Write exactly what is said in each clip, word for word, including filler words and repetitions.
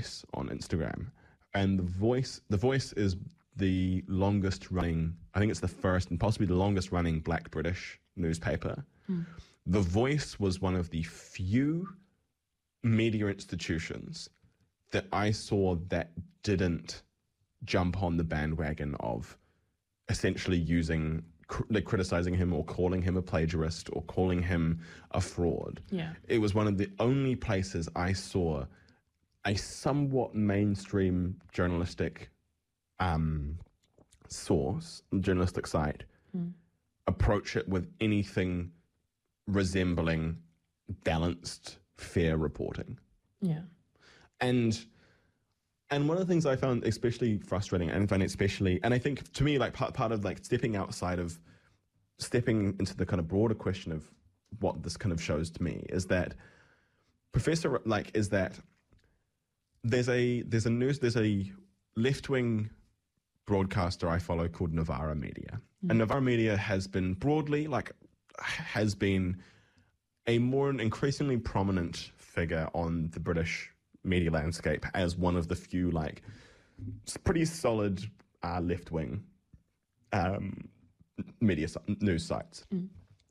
Voice on Instagram, and the Voice, the Voice is the longest running, I think it's the first and possibly the longest running Black British newspaper. Mm. The Voice was one of the few media institutions that I saw that didn't jump on the bandwagon of essentially using, like, criticizing him or calling him a plagiarist or calling him a fraud. Yeah. It was one of the only places I saw a somewhat mainstream journalistic um, source, journalistic site, mm. approach it with anything resembling balanced, fair reporting. Yeah. And and one of the things I found especially frustrating, and I find especially, and I think to me, like part part of like stepping outside of, stepping into the kind of broader question of what this kind of shows to me is that Professor, like, is that there's a there's a news there's a left wing broadcaster I follow called Novara Media, mm. and Novara Media has been broadly like has been a more increasingly prominent figure on the British media landscape as one of the few like pretty solid uh, left-wing um, media news sites, mm.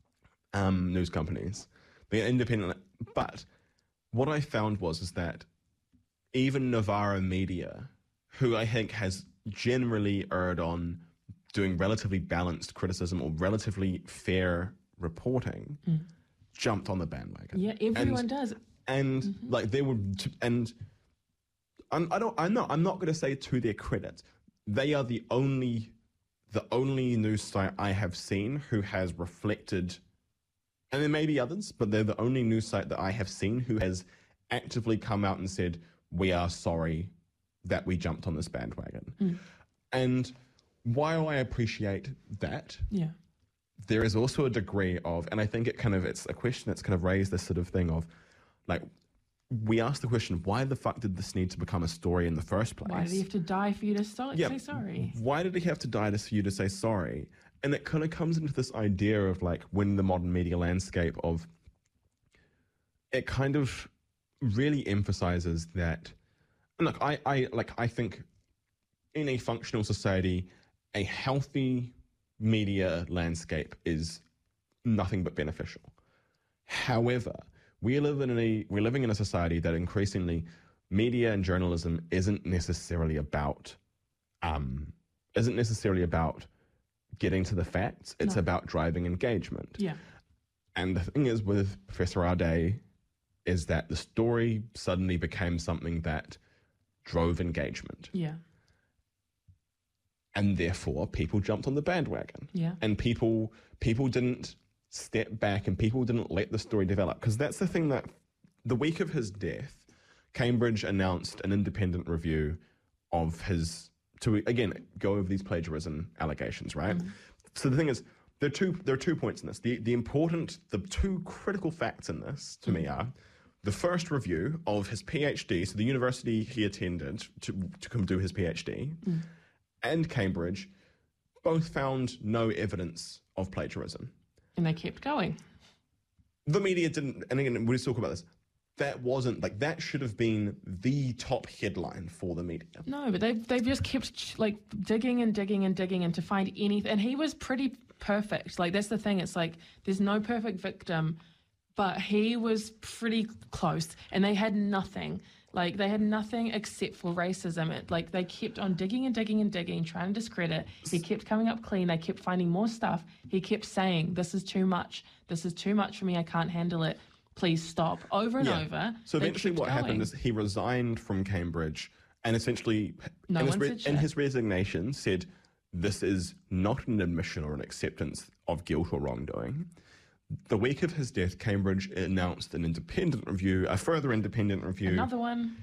um, news companies. They're independent, but what I found was is that even Novara Media, who I think has generally erred on doing relatively balanced criticism or relatively fair reporting, mm. jumped on the bandwagon. Yeah, everyone and, does. And mm-hmm. like they were, t- and I'm, I don't, I'm not, I'm not going to say to their credit, they are the only, the only news site I have seen who has reflected, and there may be others, but they're the only news site that I have seen who has actively come out and said, we are sorry that we jumped on this bandwagon. Mm. And while I appreciate that, yeah. there is also a degree of, and I think it kind of, it's a question that's kind of raised this sort of thing of, like, we asked the question, why the fuck did this need to become a story in the first place? Why did he have to die for you to so- yeah, say sorry? Why did he have to die for you to say sorry? And it kind of comes into this idea of, like, when the modern media landscape of, it kind of really emphasizes that, and look, I, I, like, I think in a functional society, a healthy media landscape is nothing but beneficial. However, we live in a we're living in a society that increasingly media and journalism isn't necessarily about um isn't necessarily about getting to the facts. It's no. about driving engagement. Yeah. And the thing is with Professor Ardei is that the story suddenly became something that drove engagement. Yeah. And therefore people jumped on the bandwagon. Yeah. And people people didn't step back and people didn't let the story develop. Because that's the thing that the week of his death, Cambridge announced an independent review of his, to again, go over these plagiarism allegations, right? Mm. So the thing is, there are two there are two points in this. The the important, the two critical facts in this to mm. me are, the first review of his PhD, so the university he attended to, to come do his PhD, mm. and Cambridge, both found no evidence of plagiarism. And they kept going. The media didn't, and again, we'll talk about this, that wasn't, like, that should have been the top headline for the media. No, but they've, they've just kept, like, digging and digging and digging and to find anything. And he was pretty perfect. Like, that's the thing. It's like, there's no perfect victim, but he was pretty close. And they had nothing. Like, they had nothing except for racism. It, like, they kept on digging and digging and digging, trying to discredit. He kept coming up clean. They kept finding more stuff. He kept saying, this is too much. This is too much for me. I can't handle it. Please stop. Over and yeah. over. So eventually what going. happened is he resigned from Cambridge and essentially, no in, his one re- said shit. in his resignation, said, this is not an admission or an acceptance of guilt or wrongdoing. The week of his death, Cambridge announced an independent review, a further independent review. Another one.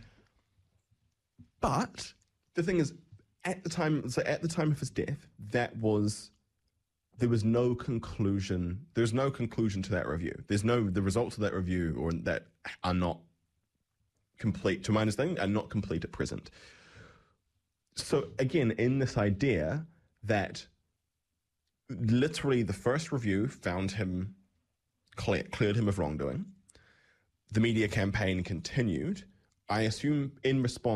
But the thing is, at the time, so at the time of his death, that was, there was no conclusion. There's no conclusion to that review. There's no, the results of that review or that are not complete, to my understanding, are not complete at present. So again, in this idea that literally the first review found him Clear, cleared him of wrongdoing. The media campaign continued. I assume in response